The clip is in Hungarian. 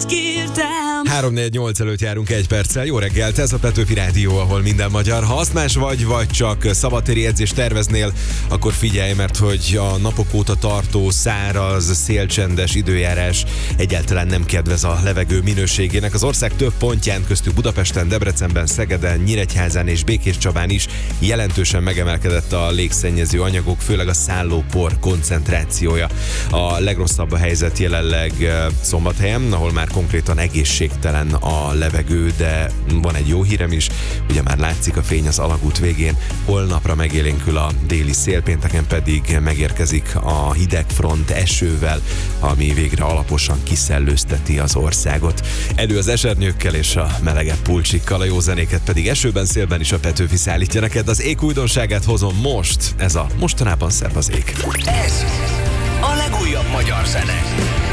mit kértem. 3-4-8 előtt járunk 1 perccel. Jó reggelt, ez a Petőfi Rádió, ahol minden magyar. Ha asztmás vagy csak szabadtéri edzést terveznél, akkor figyelj, mert hogy a napok óta tartó száraz, szélcsendes időjárás egyáltalán nem kedvez a levegő minőségének. Az ország több pontján, köztük Budapesten, Debrecenben, Szegeden, Nyíregyházán és Békéscsabán is jelentősen megemelkedett a légszennyező anyagok, főleg a szállópor koncentrációja. A legrosszabb a helyzet jelenleg Szombathelyen, ahol már konkrétan egészségtelen a levegő, de van egy jó hírem is, ugye már látszik a fény az alagút végén, holnapra megélénkül a déli szél, pénteken pedig megérkezik a hideg front esővel, ami végre alaposan kiszellőzteti az országot. Elő az esernyőkkel és a melegebb pulcsikkal, a jó zenéket pedig esőben, szélben is a Petőfi szállítja neked. Az ég újdonságát hozom most, ez a Mostanában Szebb az ég. Ez a legújabb magyar zene.